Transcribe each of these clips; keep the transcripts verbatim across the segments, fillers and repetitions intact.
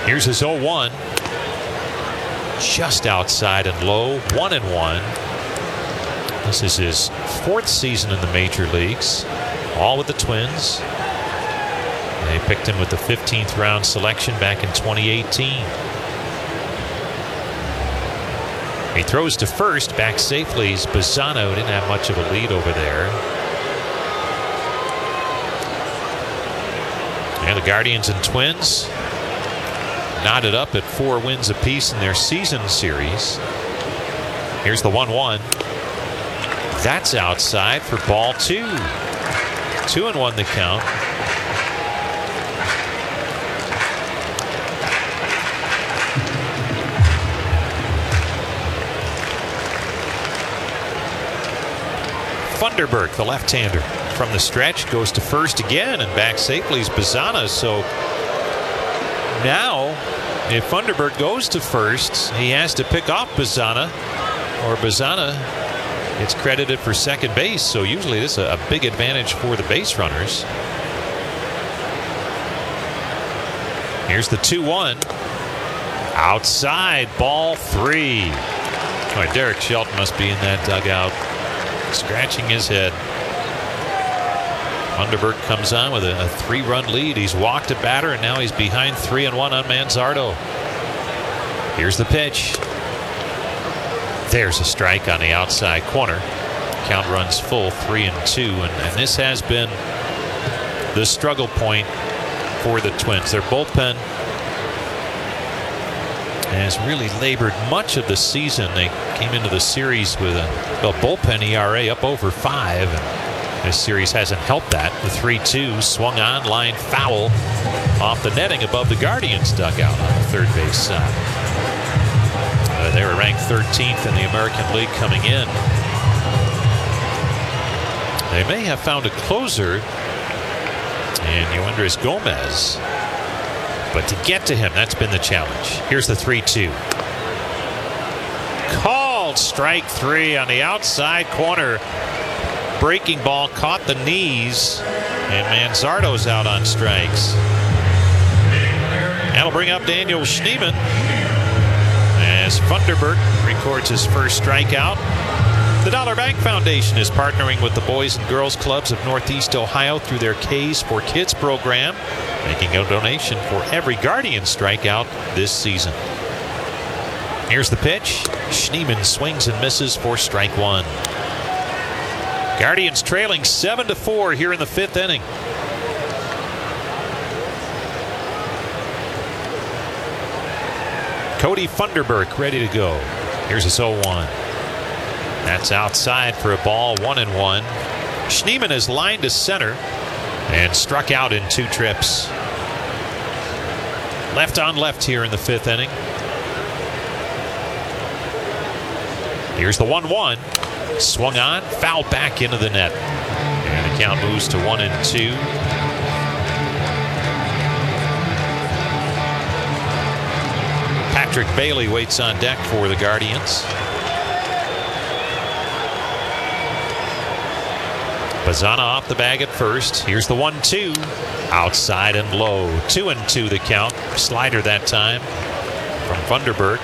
Here's his oh one. Just outside and low, one and one. This is his fourth season in the major leagues, all with the Twins. They picked him with the fifteenth round selection back in twenty eighteen. He throws to first, back safely. Bazzano didn't have much of a lead over there. And the Guardians and Twins knotted up at four wins apiece in their season series. Here's the one one. That's outside for ball two. Two and one the count. Funderburk, the left-hander, from the stretch goes to first again and back safely is Bazzana. So now, if Funderburk goes to first, he has to pick off Bazzana, or Bazzana gets credited for second base. So usually this is a big advantage for the base runners. Here's the two one. Outside, ball three. All right, Derek Shelton must be in that dugout, scratching his head. Funderburk comes on with a, a three-run lead. He's walked a batter, and now he's behind three and one on Manzardo. Here's the pitch. There's a strike on the outside corner. Count runs full, three and two, and, and this has been the struggle point for the Twins. Their bullpen has really labored much of the season. They came into the series with a well, bullpen E R A up over five, and this series hasn't helped that. The three two swung on, line foul off the netting above the Guardians dugout on the third base side. Uh, they were ranked thirteenth in the American League coming in. They may have found a closer in Yoendrys Gomez, but to get to him, that's been the challenge. Here's the three two. Called strike three on the outside corner. Breaking ball caught the knees, and Manzardo's out on strikes. That'll bring up Daniel Schneemann as Funderburk records his first strikeout. The Dollar Bank Foundation is partnering with the Boys and Girls Clubs of Northeast Ohio through their K's for Kids program, making a donation for every Guardian strikeout this season. Here's the pitch. Schneemann swings and misses for strike one. Guardians trailing seven to four here in the fifth inning. Cody Funderburk ready to go. Here's his oh one. That's outside for a ball, one and one. Schneemann is lined to center and struck out in two trips. Left on left here in the fifth inning. Here's the one one. Swung on, foul back into the net. And the count moves to one and two. Patrick Bailey waits on deck for the Guardians. Bazzana off the bag at first. Here's the one two. Outside and low. Two and two the count. Slider that time from Funderburk.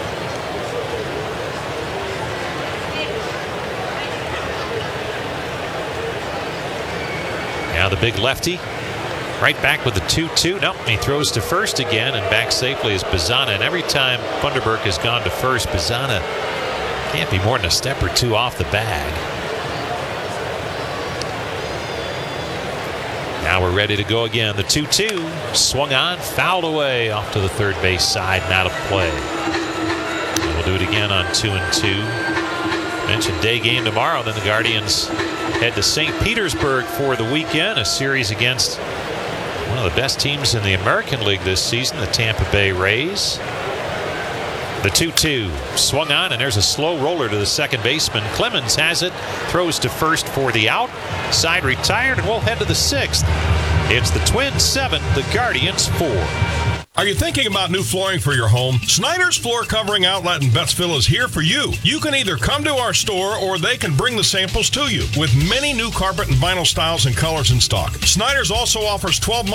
Now the big lefty right back with the two two. Nope, he throws to first again, and back safely is Bazzana. And every time Funderburk has gone to first, Bazzana can't be more than a step or two off the bag. Now we're ready to go again. The two two swung on, fouled away off to the third base side, and out of play. And we'll do it again on two and two. Mentioned day game tomorrow. Then the Guardians head to Saint Petersburg for the weekend, a series against one of the best teams in the American League this season, the Tampa Bay Rays. The two two swung on, and there's a slow roller to the second baseman. Clemens has it, throws to first for the out. Side retired, and we'll head to the sixth. It's the Twins seven, the Guardians four. Are you thinking about new flooring for your home? Snyder's Floor Covering Outlet in Bettsville is here for you. You can either come to our store or they can bring the samples to you with many new carpet and vinyl styles and colors in stock. Snyder's also offers twelve month